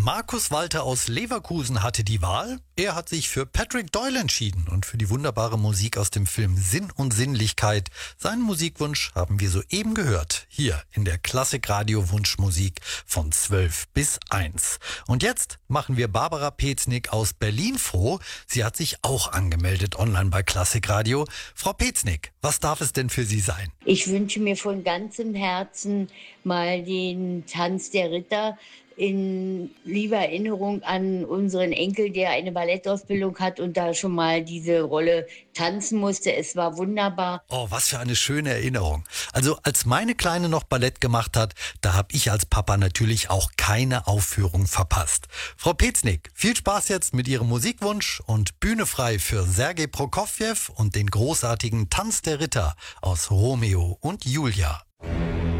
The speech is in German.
Markus Walter aus Leverkusen hatte die Wahl. Er hat sich für Patrick Doyle entschieden und für die wunderbare Musik aus dem Film Sinn und Sinnlichkeit. Seinen Musikwunsch haben wir soeben gehört, hier in der Klassik-Radio Wunschmusik von 12 bis 1. Und jetzt machen wir Barbara Peznick aus Berlin froh. Sie hat sich auch angemeldet online bei Klassik-Radio. Frau Peznick, was darf es denn für Sie sein? Ich wünsche mir von ganzem Herzen mal den Tanz der Ritter in lieber Erinnerung an unseren Enkel, der eine Ballettausbildung hat und da schon mal diese Rolle tanzen musste. Es war wunderbar. Oh, was für eine schöne Erinnerung. Also als meine Kleine noch Ballett gemacht hat, da habe ich als Papa natürlich auch keine Aufführung verpasst. Frau Peznick, viel Spaß jetzt mit Ihrem Musikwunsch und Bühne frei für Sergei Prokofjew und den großartigen Tanz der Ritter aus Romeo und Julia.